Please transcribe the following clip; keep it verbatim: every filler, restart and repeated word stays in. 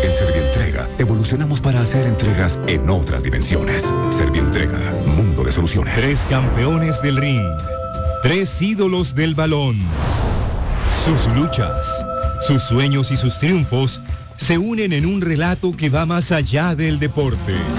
En Servientrega, evolucionamos para hacer entregas en otras dimensiones. Servientrega, mundo de soluciones. Tres campeones del ring. Tres ídolos del balón. Sus luchas, sus sueños y sus triunfos se unen en un relato que va más allá del deporte.